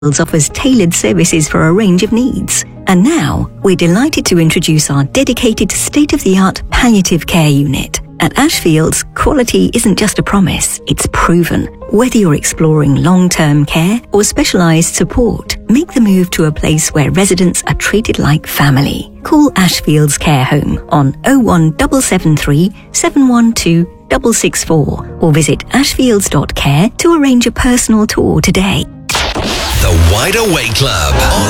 offers tailored services for a range of needs. And now, we're delighted to introduce our dedicated state-of-the-art palliative care unit. At Ashfields, quality isn't just a promise, it's proven. Whether you're exploring long-term care or specialised support, make the move to a place where residents are treated like family. Call Ashfields Care Home on 01773 712 664 or visit ashfields.care to arrange a personal tour today. The Wide Awake Club on